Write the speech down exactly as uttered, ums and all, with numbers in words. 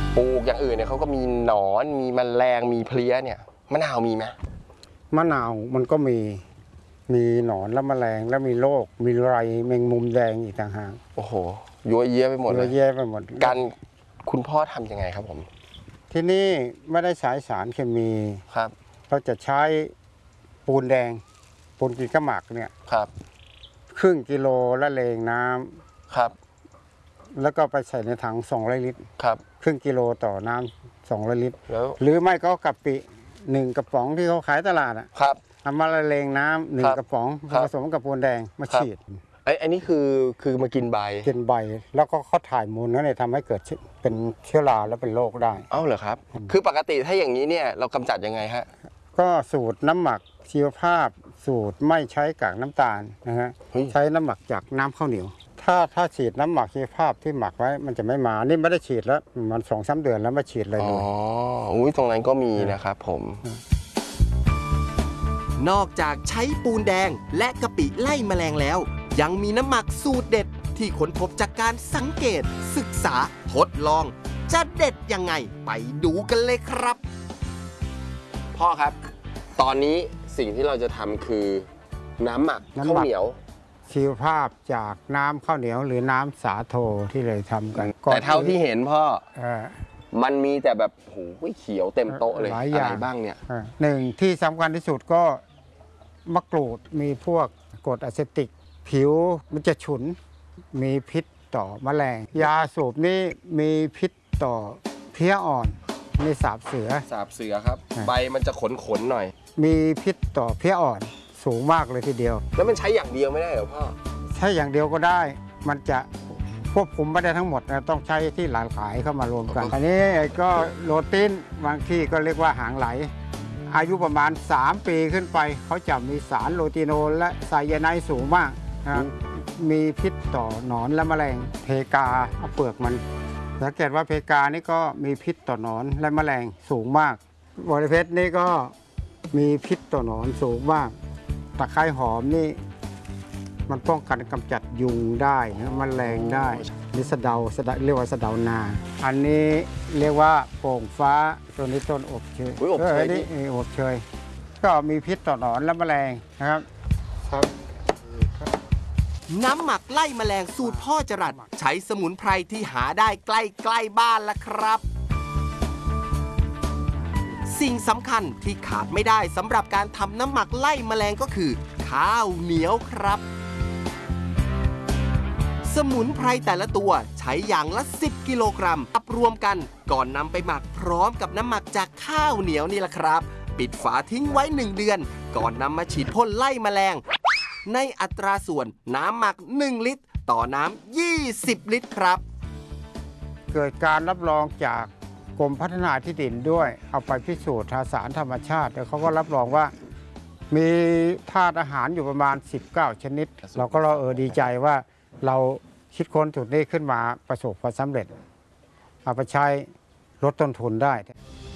ปลูกอย่างอื่นเนี่ยเขาก็มีหนอนมีแมลงมีเพลี้ยเนี่ยมะนาวมีไหมมะนาวมันก็มีมีหนอนและแมลงแล้วมีโรคมีไรแมงมุมแดงอีกต่างหากโอ้โหยั่วเยี้ยไปหมดเลยยั่วเยี้ยไปหมดการคุณพ่อทำยังไงครับผมที่นี่ไม่ได้ใช้สารเคมีครับเราจะใช้ปูนแดงปูนกีกระหมักเนี่ยครับครึ่งกิโลละเลงน้ำครับแล้วก็ไปใส่ในถังสองร้อยลิตรครับครึ่งกิโลต่อน้ำสองร้อยลิตรแล้วหรือไม่ก็กะปิหนึ่งกระป๋องที่เขาขายตลาดอ่ะครับเอามาละเลงน้ำหนึ่งกระป๋องผสมกับปูนแดงมาฉีดไอ้อันนี้คือคือมากินใบกินใบแล้วก็เขาถ่ายมูลนั่นเลยทำให้เกิดเป็นเชื้อราแล้วเป็นโรคได้เอ้าเหรอครับคือปกติถ้าอย่างนี้เนี่ยเรากำจัดยังไงฮะก็สูตรน้ำหมักชีวภาพสูตรไม่ใช้กากน้ำตาลนะฮะใช้น้ำหมักจากน้ำข้าวเหนียวถ้าถ้าฉีดน้ำหมักชีวภาพที่หมักไว้มันจะไม่มานี่ไม่ได้ฉีดแล้วมันสองสามเดือนแล้วมาฉีดเลยอ๋ออุ้ยตรงนั้นก็มีนะครับผมนอกจากใช้ปูนแดงและกะปิไล่แมลงแล้วยังมีน้ำหมักสูตรเด็ดที่ค้นพบจากการสังเกตศึกษาทดลองจะเด็ดยังไงไปดูกันเลยครับพ่อครับตอนนี้สิ่งที่เราจะทำคือน้ำหมักข้าวเหนียวชีวภาพจากน้ำข้าวเหนียวหรือน้ำสาโทที่เลยทำกันแต่เท่าที่เห็นพ่อมันมีแต่แบบโอ้โหเขียวเต็มโต๊ะเลยอะไรบ้างเนี่ยหนึ่งที่สำคัญที่สุดก็มะกรูดมีพวกกรดอะเซติกผิวมันจะฉุนมีพิษต่อแมลงยาสูบนี่มีพิษต่อเพี้ยอ่อนมีสาบเสือสาบเสือครับใบมันจะขนขนหน่อยมีพิษต่อเพี้ยอ่อนสูงมากเลยทีเดียวแล้วมันใช้อย่างเดียวไม่ได้เหรอพ่อใช้อย่างเดียวก็ได้มันจะควบคุมไม่ได้ทั้งหมดนะต้องใช้ที่หลายขายเข้ามารวมกันอันนี้ก็โรตินบางที่ก็เรียกว่าหางไหลอายุประมาณสามปีขึ้นไปเขาจะมีสารโรติโนนและไซยาไนด์สูงมากนะมีพิษต่อหนอนและแมลงเพกาเปลือกมันสังเกตว่าเพกานี่ก็มีพิษต่อหนอนและแมลงสูงมากบริเพชรนี่ก็มีพิษต่อหนอนสูงมากตะไคร้หอมนี่มันป้องกันกำจัดยุงได้นะแมลงได้นี่สะเดาสะเดาเรียกว่าสะเดานาอันนี้เรียกว่าโป่งฟ้าตัวนี้ต้นอบเชยอบเชยนี่อบเชยก็มีพิษต่อหนอนและแมลงนะครับครับน้ำหมักไล่แมลงสูตรพ่อจรัสใช้สมุนไพรที่หาได้ใกล้ใกล้บ้านละครับสิ่งสำคัญที่ขาดไม่ได้สำหรับการทำน้ำหมักไล่แมลงก็คือข้าวเหนียวครับสมุนไพรแต่ละตัวใช้อย่างละสิบกิโลกรัมอับรวมกันก่อนนำไปหมักพร้อมกับน้ำหมักจากข้าวเหนียวนี่แหละครับปิดฝาทิ้งไว้หนึ่งเดือนก่อนนำมาฉีดพ่นไล่แมลงในอัตราส่วนน้ำหมักหนึ่งลิตรต่อน้ำยี่สิบลิตรครับเกิดการรับรองจากกรมพัฒนาที่ดินด้วยเอาไปพิสูจน์ทางสารธรรมชาติแล้วเขาก็รับรองว่ามีธาตุอาหารอยู่ประมาณสิบเก้าชนิดเราก็เราเออดีใจว่าเราคิดค้นสูตรนี้ขึ้นมาประสบความสำเร็จเอาไปใช้ลดต้นทุนได้